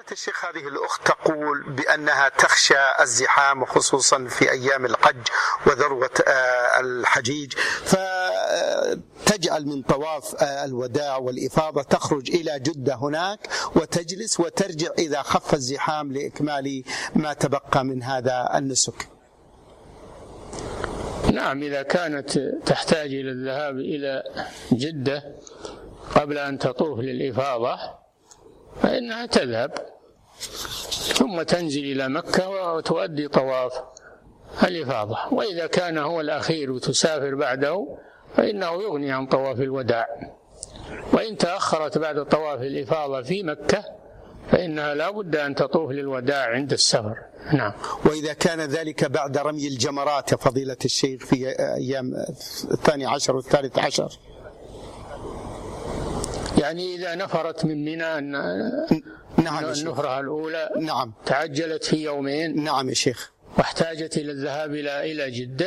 الشيخ هذه الأخت تقول بأنها تخشى الزحام خصوصا في أيام الحج وذروة الحجيج، فتجعل من طواف الوداع والإفاضة تخرج إلى جدة هناك وتجلس وترجع إذا خف الزحام لإكمال ما تبقى من هذا النسك. نعم، إذا كانت تحتاج إلى الذهاب إلى جدة قبل أن تطوف للإفاضة فإنها تذهب ثم تنزل إلى مكة وتؤدي طواف الإفاضة، وإذا كان هو الأخير وتسافر بعده فإنه يغني عن طواف الوداع. وإن تأخرت بعد طواف الإفاضة في مكة فإنها لا بد أن تطوف للوداع عند السفر. نعم. وإذا كان ذلك بعد رمي الجمرات يا فضيلة الشيخ في أيام 12 و13، يعني إذا نفرت من منى نعم النفرة الأولى نعم تعجلت في يومين نعم يا شيخ واحتاجت إلى الذهاب إلى جدة